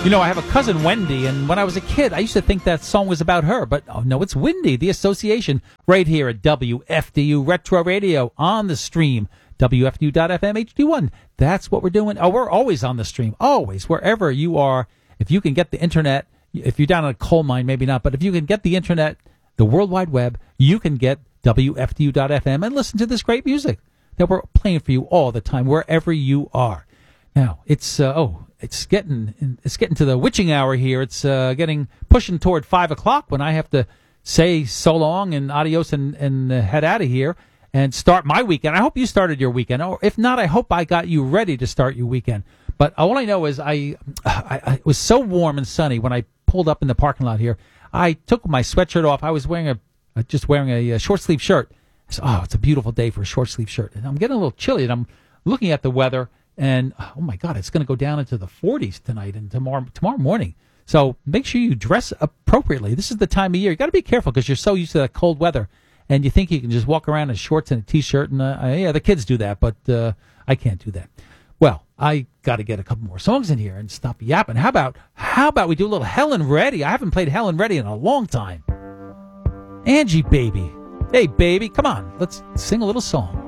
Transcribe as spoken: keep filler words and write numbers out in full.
You know, I have a cousin, Wendy, and when I was a kid, I used to think that song was about her. But, oh, no, it's Windy, the association, right here at W F D U Retro Radio on the stream, W F D U dot F M H D one. That's what we're doing. Oh, we're always on the stream, always, wherever you are. If you can get the Internet, if you're down in a coal mine, maybe not, but if you can get the Internet, the World Wide Web, you can get W F D U dot F M and listen to this great music that we're playing for you all the time, wherever you are. Now, it's, uh, oh, it's getting, it's getting to the witching hour here. It's uh, getting, pushing toward five o'clock when I have to say so long and adios and, and uh, head out of here and start my weekend. I hope you started your weekend, or if not, I hope I got you ready to start your weekend. But all I know is I, I, I it was so warm and sunny when I pulled up in the parking lot here. I took my sweatshirt off. I was wearing a, just wearing a, a short sleeve shirt. I said, oh, it's a beautiful day for a short sleeve shirt. And I'm getting a little chilly, and I'm looking at the weather. And, oh, my God, it's going to go down into the forties tonight and tomorrow tomorrow morning. So make sure you dress appropriately. This is the time of year. You got to be careful because you're so used to that cold weather. And you think you can just walk around in shorts and a T-shirt. And, uh, yeah, the kids do that, but uh, I can't do that. Well, I got to get a couple more songs in here and stop yapping. How about, how about we do a little Helen Reddy? I haven't played Helen Reddy in a long time. Angie, baby. Hey, baby, come on. Let's sing a little song.